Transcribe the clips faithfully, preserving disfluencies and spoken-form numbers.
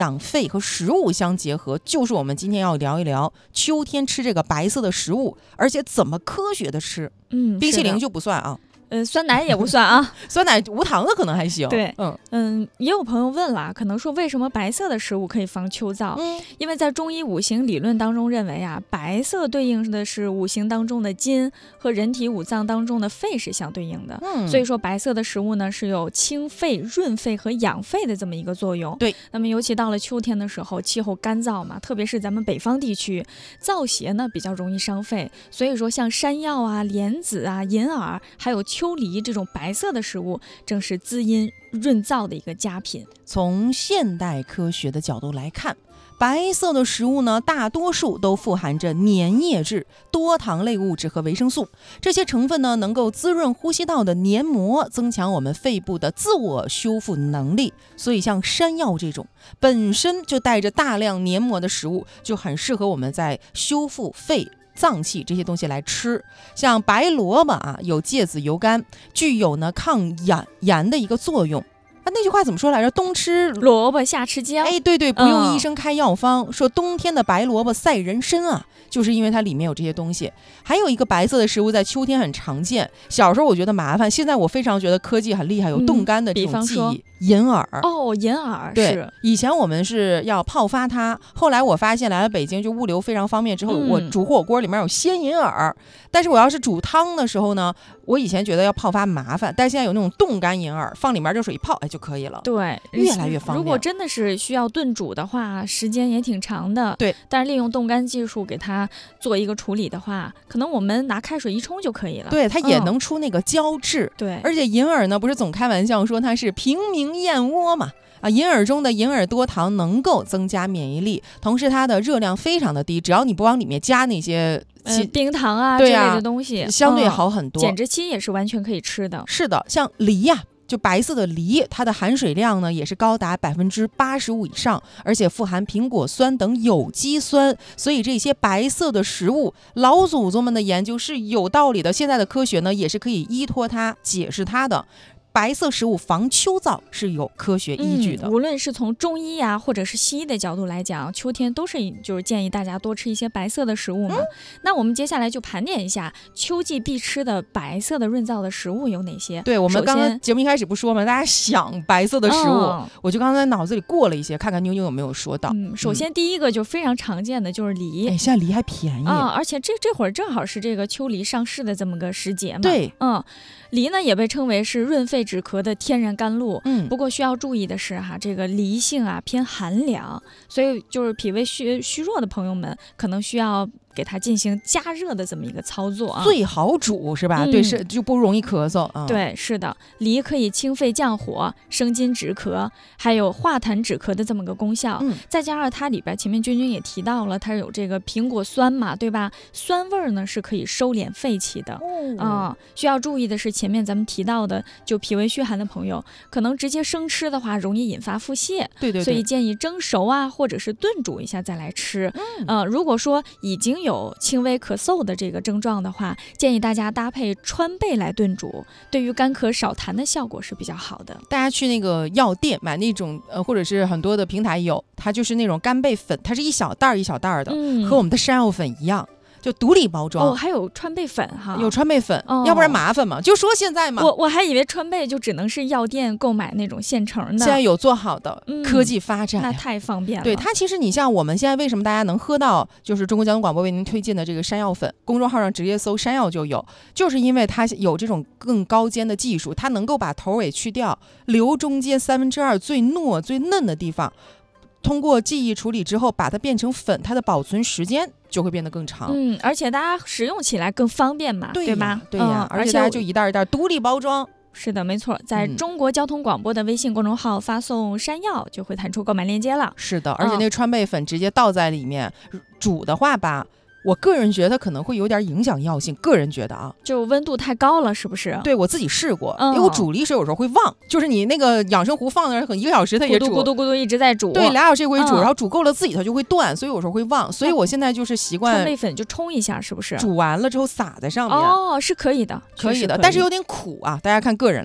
养肺和食物相结合，就是我们今天要聊一聊秋天吃这个白色的食物，而且怎么科学的吃。 嗯， 冰淇淋就不算啊。 呃，酸奶也不算啊， 酸奶无糖的可能还行。 对， 嗯嗯，也有朋友问了，可能说为什么白色的食物可以防秋燥？ 嗯， 因为在中医五行理论当中认为啊，白色对应的是五行当中的金，和人体五脏当中的肺是相对应的。 嗯， 所以说白色的食物呢是有清肺、润肺和养肺的这么一个作用。 对， 那么尤其到了秋天的时候，气候干燥嘛，特别是咱们北方地区，燥邪呢比较容易伤肺，所以说像山药啊、莲子啊、银耳，还有秋梨这种白白色的食物正是滋阴润燥的一个佳品。 从现代科学的角度来看，白色的食物呢，大多数都富含着粘液质、多糖类物质和维生素，这些成分呢，能够滋润呼吸道的黏膜，增强我们肺部的自我修复能力。所以像山药这种本身就带着大量黏膜的食物，就很适合我们在修复肺脏器这些东西来吃。像白萝卜啊，有芥子油苷，具有呢抗炎炎的一个作用。啊，那句话怎么说来着？冬吃萝卜夏吃姜。 哎，对对，不用医生开药方，嗯、说冬天的白萝卜赛人参啊，就是因为它里面有这些东西。还有一个白色的食物在秋天很常见，小时候我觉得麻烦，现在我非常觉得科技很厉害，有冻干的这种技艺。嗯银耳哦，银耳对是， 以前我们是要泡发它，后来我发现来了北京就物流非常方便之后， 嗯、 我煮火锅里面有鲜银耳，但是我要是煮汤的时候呢，我以前觉得要泡发麻烦，但是现在有那种冻干银耳，放里面热水一泡，哎就可以了。 对， 越来越方便。 如果真的是需要炖煮的话，时间也挺长的。 对， 但是利用冻干技术给它做一个处理的话，可能我们拿开水一冲就可以了。 对，它也能出那个胶质。 嗯、对， 而且银耳呢，不是总开玩笑说它是平民燕窝嘛？啊，银耳中的银耳多糖能够增加免疫力，同时它的热量非常的低，只要你不往里面加那些、 呃、冰糖啊对啊之类的东西， 相对好很多。 减脂期也是完全可以吃的。 是的，像梨呀、啊。就白色的梨，它的含水量呢也是高达百分之八十五以上，而且富含苹果酸等有机酸，所以这些白色的食物，老祖宗们的研究是有道理的。现在的科学呢也是可以依托它解释它的。白色食物防秋燥是有科学依据的、 嗯、无论是从中医呀、啊、或者是西医的角度来讲，秋天都是就是建议大家多吃一些白色的食物嘛、嗯、那我们接下来就盘点一下秋季必吃的白色的润燥的食物有哪些。 对，我们刚刚节目一开始不说吗，大家想白色的食物、哦、我就刚才脑子里过了一些，看看妞妞有没有说到。 嗯，首先第一个就非常常见的就是梨。 哎，现在梨还便宜啊、嗯，而且这这会儿正好是这个秋梨上市的这么个时节嘛。 对， 嗯，梨呢也被称为是润肺止咳的天然甘露。 嗯， 不过需要注意的是哈，这个梨性啊偏寒凉，所以就是脾胃虚虚弱的朋友们可能需要给它进行加热的这么一个操作啊， 最好煮是吧？嗯、对，是就不容易咳嗽啊、嗯。 对，是的，梨可以清肺降火、生津止咳，还有化痰止咳的这么个功效。 嗯， 再加上它里边前面君君也提到了，它有这个苹果酸嘛，对吧？酸味儿呢是可以收敛肺气的。 哦， 啊、嗯，需要注意的是前面咱们提到的，就脾胃虚寒的朋友，可能直接生吃的话容易引发腹泻。 对对对， 所以建议蒸熟啊，或者是炖煮一下再来吃。 嗯， 呃，如果说已经有轻微咳嗽的这个症状的话，建议大家搭配川贝来炖煮，对于干咳少痰的效果是比较好的。 大家去那个药店买那种呃，或者是很多的平台有，它就是那种干贝粉，它是一小袋一小袋的、嗯，和我们的山药粉一样。就独立包装哦，还有川贝粉哈， 有川贝粉、 哦， 要不然麻烦嘛。就说现在嘛， 我我还以为川贝就只能是药店购买那种现成的， 现在有做好的、嗯、科技发展， 那太方便了。 对它，其实你像我们现在为什么大家能喝到，就是中国交通广播为您推荐的这个山药粉，公众号上直接搜山药就有，就是因为它有这种更高阶的技术，它能够把头尾去掉，留中间三分之二最糯最嫩的地方。通过记忆处理之后把它变成粉，它的保存时间就会变得更长。 嗯，而且大家使用起来更方便嘛， 对, 对吧？ 对呀、嗯，而且大家就一袋一袋独立包装。 是的，没错，在中国交通广播的微信公众号发送山药就会弹出购买链接了。 是的，而且那个川贝粉直接倒在里面、嗯、煮的话吧，我个人觉得可能会有点影响药性，个人觉得啊， 就温度太高了，是不是？ 对，我自己试过、 嗯、 因为我煮梨水有时候会忘，就是你那个养生壶放那儿很一个小时它也煮， 咕嘟咕嘟咕嘟一直在煮， 对，俩小时也会煮、嗯、然后煮够了自己它就会断，所以有时候会忘，所以我现在就是习惯川贝粉就冲一下，是不是？ 煮完了之后撒在上面。 哦，是可以的， 可以的， 可以， 但是有点苦啊，大家看个人了。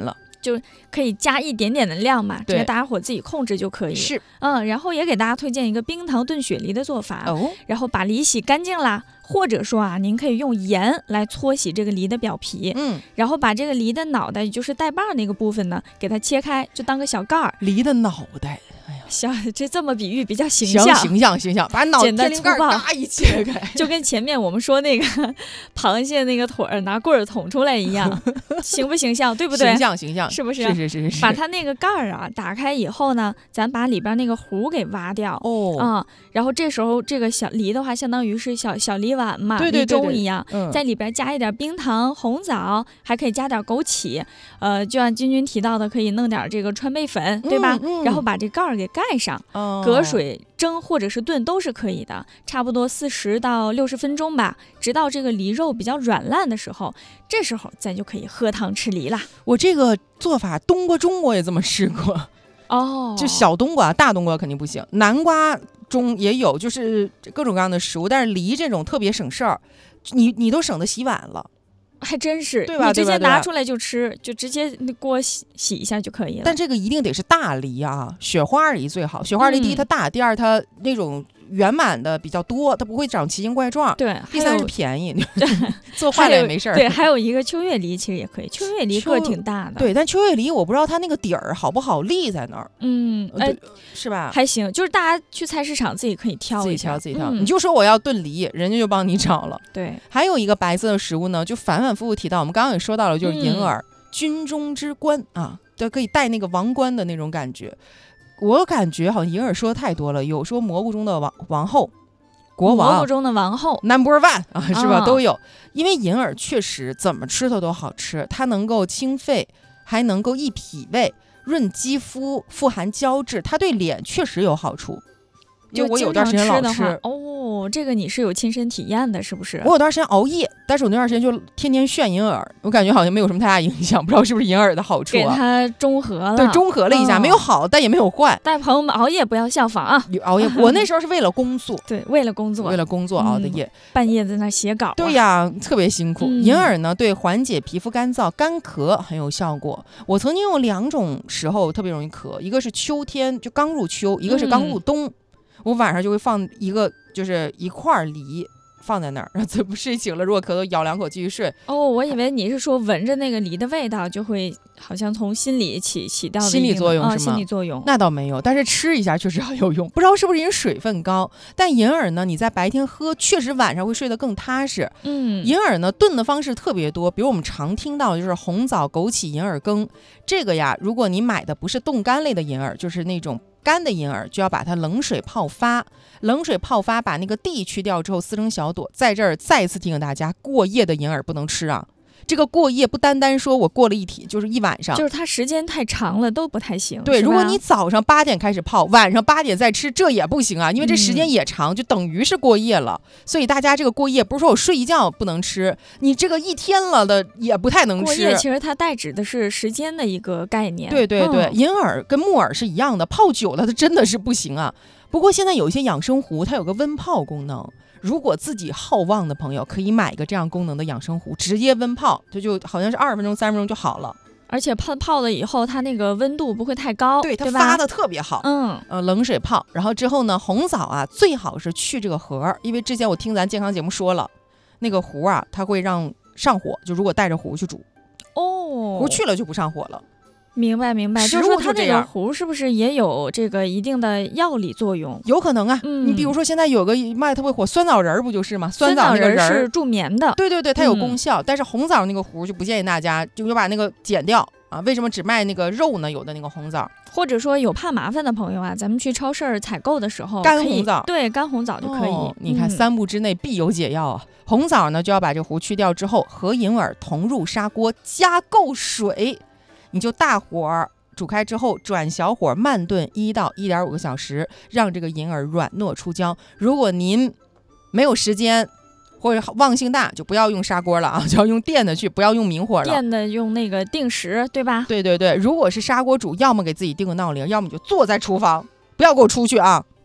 就可以加一点点的量嘛，这个大家伙自己控制就可以。 是， 嗯，然后也给大家推荐一个冰糖炖雪梨的做法。 哦， 然后把梨洗干净啦，或者说啊，您可以用盐来搓洗这个梨的表皮， 嗯， 然后把这个梨的脑袋，也就是带把那个部分呢，给它切开，就当个小盖儿。 梨的脑袋，哎呀， 小这这么比喻比较形象， 形象形象，把脑简单天灵盖粗暴嘎一切开， 就跟前面我们说那个螃蟹那个腿儿拿棍儿捅出来一样，形不形象？对不对？ 形象形象， 是不是？ 是是是是。 把它那个盖儿啊打开以后呢，咱把里边那个核给挖掉。 哦， 啊、嗯，然后这时候这个小梨的话，相当于是小小梨碗嘛， 对对对对梨盅一样， 嗯， 在里边加一点冰糖、红枣，还可以加点枸杞，呃，就像君君提到的，可以弄点这个川贝粉，对吧？ 嗯嗯、 然后把这盖儿给盖上， 哦、 隔水蒸或者是炖都是可以的，差不多四十到六十分钟吧，直到这个梨肉比较软烂的时候，这时候咱就可以喝汤吃梨啦。 我这个做法，冬瓜盅我也这么试过。 哦， 就小冬瓜，大冬瓜肯定不行。南瓜中也有，就是各种各样的食物，但是梨这种特别省事儿，你你都省得洗碗了， 还真是， 对吧？ 你直接对吧拿出来就吃，就直接那锅洗洗一下就可以了。 但这个一定得是大梨啊，雪花梨最好。雪花梨第一它大，嗯、第二它那种圆满的比较多，它不会长奇形怪状。 对， 第三是便宜，做坏了也没事儿。 对，还有一个秋月梨其实也可以，秋月梨个挺大的。 对，但秋月梨我不知道它那个底儿好不好立在那儿。 嗯，哎， 是吧？ 还行，就是大家去菜市场自己可以挑自己挑自己挑， 嗯、 你就说我要炖梨，人家就帮你找了。 对， 还有一个白色的食物呢，就反反复复提到，我们刚刚也说到了，就是银耳，嗯、军中之冠啊，对，可以戴那个王冠的那种感觉。我感觉好像银耳说的太多了，有说蘑菇中的王王后。国王， 蘑菇中的王后 ，Number One 啊，是吧？ 啊、 都有，因为银耳确实怎么吃它都好吃，它能够清肺，还能够益脾胃、润肌肤、富含胶质，它对脸确实有好处。因为我有段时间老吃哦，这个你是有亲身体验的，是不是？ 我有段时间熬夜，但是我那段时间就天天炫银耳，我感觉好像没有什么太大影响，不知道是不是银耳的好处、啊， 给它中和了， 对，中和了一下，嗯、没有好，但也没有坏。 但朋友们熬夜不要效仿啊！ 熬夜，我那时候是为了工作， 对，为了工作， 为了工作熬的夜， 嗯、半夜在那写稿、啊， 对呀，特别辛苦。 嗯、 银耳呢，对缓解皮肤干燥、干咳很有效果。我曾经有两种时候特别容易咳，一个是秋天，就刚入秋；一个是刚入冬。嗯我晚上就会放一个，就是一块梨放在那儿，然后不睡醒了，如果咳嗽咬两口继续睡。 哦，我以为你是说闻着那个梨的味道就会好像从心里起起到心理作用是吗？ 哦、心理作用那倒没有，但是吃一下确实很有用。不知道是不是因为水分高，但银耳呢，你在白天喝，确实晚上会睡得更踏实。 嗯， 银耳呢炖的方式特别多，比如我们常听到的就是红枣、枸杞、银耳羹。这个呀，如果你买的不是冻干类的银耳，就是那种干的银耳，就要把它冷水泡发，冷水泡发，把那个蒂去掉之后撕成小朵。在这儿再一次提醒大家，过夜的银耳不能吃啊。这个过夜不单单说我过了一体，就是一晚上， 就是它时间太长了都不太行。 对，如果你早上八点开始泡，晚上八点再吃，这也不行啊，因为这时间也长， 嗯、 就等于是过夜了。所以大家这个过夜不是说我睡一觉不能吃，你这个一天了的也不太能吃。 过夜其实它代指的是时间的一个概念。 对对对， 嗯、 银耳跟木耳是一样的，泡久了它真的是不行啊。不过现在有一些养生壶，它有个温泡功能。如果自己好旺的朋友，可以买一个这样功能的养生壶，直接温泡，它就好像是二十分钟、三十分钟就好了。 而且泡泡了以后，它那个温度不会太高， 对，它对发的特别好。 嗯， 呃，冷水泡，然后之后呢，红枣啊，最好是去这个核，因为之前我听咱健康节目说了，那个壶啊，它会让上火，就如果带着壶去煮， 哦， 壶去了就不上火了。 明白明白， 就是说它那个壶是不是也有这个一定的药理作用？ 有可能啊， 嗯、 你比如说现在有个卖特别火酸枣仁儿，不就是吗？酸枣那个仁是助眠的， 对对对，它有功效。嗯、但是红枣那个壶就不建议大家，就把那个剪掉啊。为什么只卖那个肉呢？有的那个红枣， 或者说有怕麻烦的朋友啊，咱们去超市采购的时候， 干红枣， 对，干红枣就可以。 哦、你看， 嗯、 三步之内必有解药啊！红枣呢，就要把这壶去掉之后，和银耳同入砂锅，加够水，你就大火煮开之后，转小火慢炖一到一点五个小时，让这个银耳软糯出浆。如果您没有时间或者忘性大，就不要用砂锅了啊，就要用电的去，不要用明火了。 电的用那个定时，对吧？ 对对对，如果是砂锅煮，要么给自己定个闹铃，要么就坐在厨房，不要给我出去啊。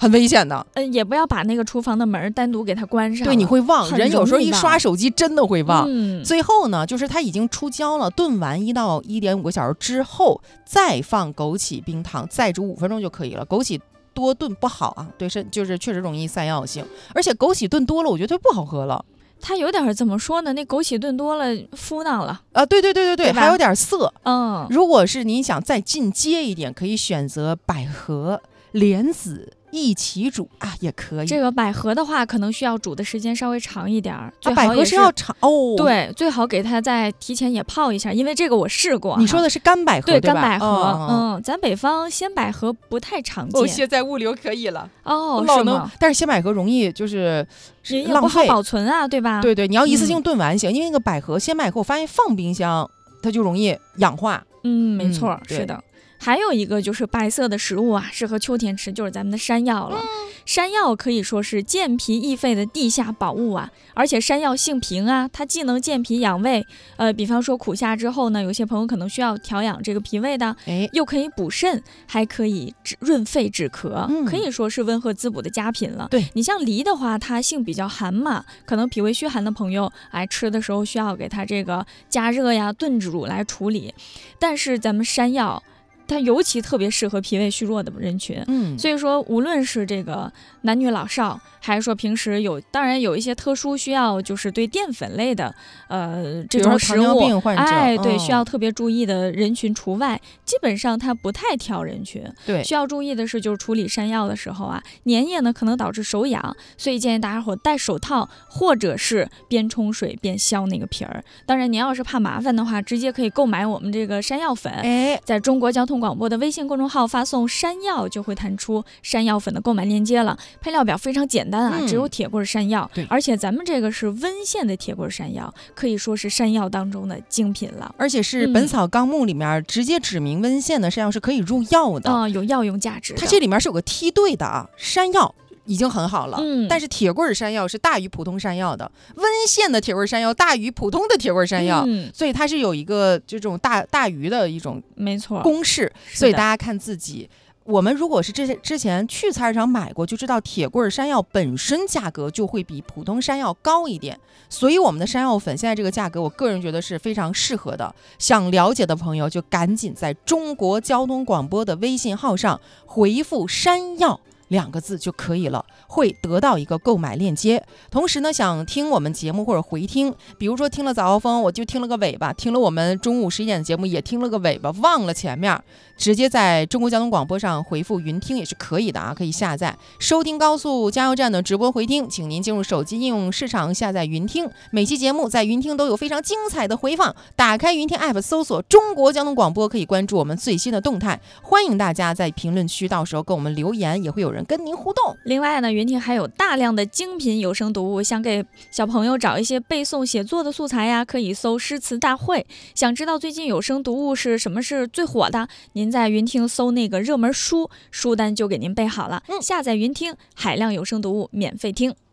很危险的。 呃，也不要把那个厨房的门单独给它关上。 对，你会忘，人有时候一刷手机真的会忘。 嗯、 最后呢，就是它已经出胶了，炖完一到一点五个小时之后，再放枸杞、冰糖，再煮五分钟就可以了。枸杞多炖不好啊，对身就是确实容易散药性，而且枸杞炖多了，我觉得就不好喝了。 它有点怎么说呢？那枸杞炖多了敷囊了啊！对对对对对， 对还有点涩。 嗯， 如果是您想再进阶一点，可以选择百合、莲子一起煮啊，也可以。 这个百合的话，可能需要煮的时间稍微长一点儿。 啊，百合是要长哦。 对，最好给它再提前也泡一下，因为这个我试过。 你说的是干百合对， 对吧？ 干百合， 哦、 嗯，咱北方鲜百合不太常见。 哦，现在物流可以了哦，是吗？ 但是鲜百合容易就是也不好保存啊，对吧？ 对对，你要一次性炖完行，嗯、因为那个百合鲜百合，我发现放冰箱它就容易氧化。 嗯，没错， 嗯、 是的。还有一个就是白色的食物啊，适合秋天吃，就是咱们的山药了。嗯、山药可以说是健脾益肺的地下宝物啊，而且山药性平啊，它既能健脾养胃，呃，比方说苦夏之后呢，有些朋友可能需要调养这个脾胃的， 哎， 又可以补肾，还可以止润肺止咳， 嗯、 可以说是温和滋补的佳品了。 对， 你像梨的话，它性比较寒嘛，可能脾胃虚寒的朋友，哎，吃的时候需要给它这个加热呀、炖煮来处理，但是咱们山药。它尤其特别适合脾胃虚弱的人群， 嗯， 所以说无论是这个男女老少，还是说平时有，当然有一些特殊需要，就是对淀粉类的，呃，这种食物，哎，对， 嗯、 需要特别注意的人群除外，基本上它不太挑人群。 对， 需要注意的是，就是处理山药的时候啊，粘液呢可能导致手痒，所以建议大家伙戴手套，或者是边冲水边削那个皮儿。当然，您要是怕麻烦的话，直接可以购买我们这个山药粉， 哎， 在中国交通广播的微信公众号发送山药就会弹出山药粉的购买链接了。配料表非常简单啊， 嗯、 只有铁棍山药， 对， 而且咱们这个是温县的铁棍山药，可以说是山药当中的精品了， 而且是《本草纲目》里面直接指明温县的山药是可以入药的啊、嗯，有药用价值的。 它这里面是有个梯队的啊，山药已经很好了， 嗯， 但是铁棍山药是大于普通山药的，温县的铁棍山药大于普通的铁棍山药， 嗯， 所以它是有一个这种大大于的一种没错公式，所以大家看自己。我们如果是之之前去菜市场买过，就知道铁棍山药本身价格就会比普通山药高一点，所以我们的山药粉现在这个价格，我个人觉得是非常适合的。想了解的朋友就赶紧在中国交通广播的微信号上回复山药两个字就可以了，会得到一个购买链接。同时呢，想听我们节目或者回听，比如说听了早高峰，我就听了个尾巴；听了我们中午十一点的节目，也听了个尾巴，忘了前面，直接在中国交通广播上回复云听也是可以的啊，可以下载收听高速加油站的直播回听。请您进入手机应用市场下载云听，每期节目在云听都有非常精彩的回放。打开云听 app 搜索中国交通广播，可以关注我们最新的动态。欢迎大家在评论区到时候跟我们留言，也会有人跟您互动。 另外呢，云听还有大量的精品有声读物，想给小朋友找一些背诵写作的素材呀，可以搜诗词大会。想知道最近有声读物是什么是最火的，您在云听搜那个热门书，书单就给您备好了。嗯，下载云听，海量有声读物免费听。